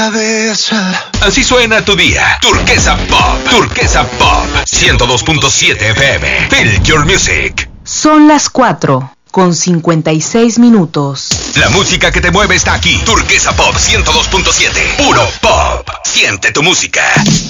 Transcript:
Así suena tu día. Turquesa Pop. Turquesa Pop. 102.7 FM. Feel your music. Son las 4:56. La música que te mueve está aquí. Turquesa Pop 102.7. Puro pop. Siente tu música.